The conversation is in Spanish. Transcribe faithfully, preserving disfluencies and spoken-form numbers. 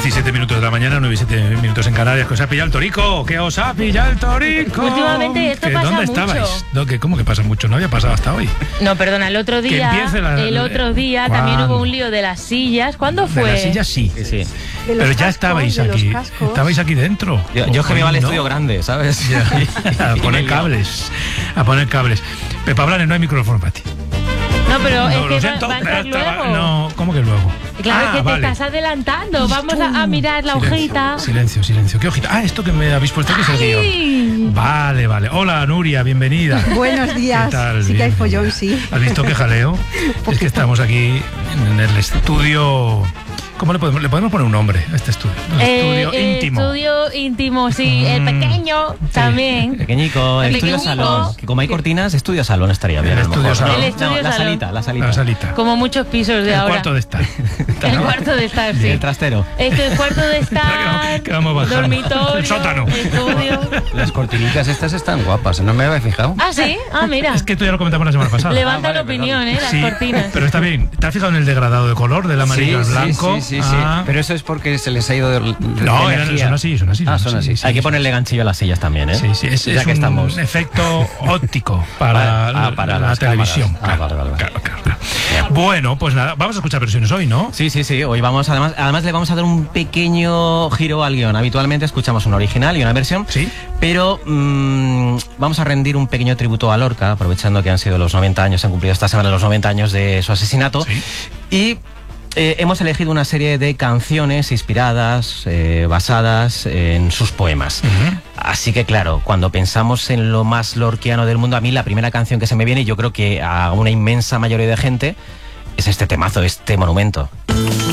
y siete minutos de la mañana, nueve y siete minutos en Canarias. ¿Que os ha pillado el torico? ¿Que os ha pillado el torico? Últimamente esto pasa ¿Dónde mucho. estabais? ¿No, que, ¿Cómo que pasa mucho? No había pasado hasta hoy. No, perdona, el otro día, la, el otro día ¿cuándo? también hubo un lío de las sillas. ¿Cuándo fue? De las sillas sí. Sí, sí. Pero ya cascos, estabais aquí. Estabais aquí dentro. Yo, yo que me iba al ¿no? estudio grande, ¿sabes? Ya, a poner cables. A poner cables. Pepa Blanes, no hay micrófono para ti. No, pero No, es lo que siento, va, va a entrar pero estaba- luego. No, ¿cómo que luego? Claro, Ah, es que vale. te estás adelantando. Vamos a, a mirar la Silencio, hojita. Silencio, silencio. ¿Qué hojita? Ah, esto que me habéis puesto aquí es el guión. Ay. Vale, vale. Hola, Nuria, bienvenida. Buenos días. ¿Qué tal? Sí que hay Bien. follón, sí. ¿Has visto qué jaleo? Es que estamos aquí en el estudio... ¿Cómo le podemos, le podemos poner un nombre a este estudio? El Eh, estudio el íntimo. estudio íntimo, sí. El Mm. pequeño también. Pequeñico, el El estudio pequeñico. salón. Que como hay cortinas, estudio salón estaría bien. El a lo estudio mejor, ¿no? salón. El estudio No, la salón. salita, la salita. La salita. Como muchos pisos de El ahora. cuarto de estar. El cuarto de estar, sí. El trastero. Esto es cuarto de Espera, que estar. vamos- que vamos bajando. Dormitorio. El sótano. Estudio. Las cortinitas estas están guapas, ¿no me había fijado? Ah, sí. Ah, mira. Es que esto ya lo comentamos la semana pasada. Levanta Ah, vale, la opinión, ¿eh? Las Sí, cortinas. pero está bien. ¿Te has fijado en el degradado de color del amarillo al sí, blanco? Sí, sí, sí. Ah. Pero eso es porque se les ha ido de, de No, eran- energía. son así, son así. Ah, son así. sí, Hay que sí. ponerle ganchillo a las sillas también, ¿eh? Sí, sí, es, ya es que un estamos. efecto óptico para, Ah, para la las televisión. cámaras. Ah, Claro, vale, vale, vale. claro, claro, claro. Bueno, pues nada, vamos a escuchar versiones hoy, ¿no? Sí, sí, sí. Hoy vamos, además, además le vamos a dar un pequeño giro al guión. Habitualmente escuchamos una original y una versión. Sí. Pero mmm, vamos a rendir un pequeño tributo a Lorca, aprovechando que han sido los noventa años, se han cumplido esta semana los noventa años de su asesinato. Sí. Y eh, hemos elegido una serie de canciones inspiradas, eh, basadas en sus poemas. Ujú. Así que claro, cuando pensamos en lo más lorquiano del mundo, a mí la primera canción que se me viene, y yo creo que a una inmensa mayoría de gente, es este temazo, este monumento.